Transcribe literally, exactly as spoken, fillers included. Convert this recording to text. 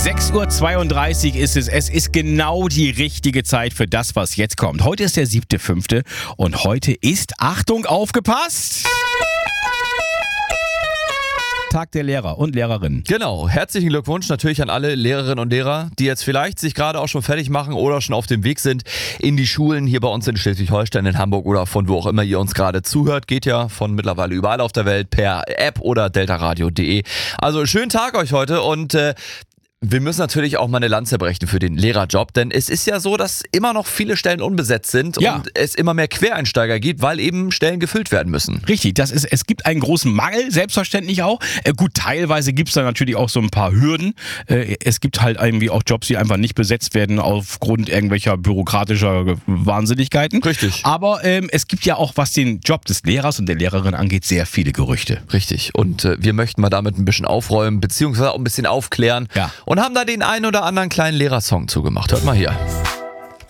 sechs Uhr zweiunddreißig ist es. Es ist genau die richtige Zeit für das, was jetzt kommt. Heute ist der siebte fünfte und heute ist, Achtung, aufgepasst, Tag der Lehrer und Lehrerinnen. Genau, herzlichen Glückwunsch natürlich an alle Lehrerinnen und Lehrer, die jetzt vielleicht sich gerade auch schon fertig machen oder schon auf dem Weg sind in die Schulen hier bei uns in Schleswig-Holstein, in Hamburg oder von wo auch immer ihr uns gerade zuhört. Geht ja von mittlerweile überall auf der Welt per App oder deltaradio punkt de. Also schönen Tag euch heute und äh, wir müssen natürlich auch mal eine Lanze brechen für den Lehrerjob, denn es ist ja so, dass immer noch viele Stellen unbesetzt sind ja. und es immer mehr Quereinsteiger gibt, weil eben Stellen gefüllt werden müssen. Richtig, das ist, es gibt einen großen Mangel, selbstverständlich auch. Äh, gut, teilweise gibt es da natürlich auch so ein paar Hürden. Äh, es gibt halt irgendwie auch Jobs, die einfach nicht besetzt werden aufgrund irgendwelcher bürokratischer Wahnsinnigkeiten. Richtig. Aber ähm, es gibt ja auch, was den Job des Lehrers und der Lehrerin angeht, sehr viele Gerüchte. Richtig, und äh, wir möchten mal damit ein bisschen aufräumen, beziehungsweise auch ein bisschen aufklären. Ja. Und haben da den einen oder anderen kleinen Lehrersong zugemacht. Hört mal hier.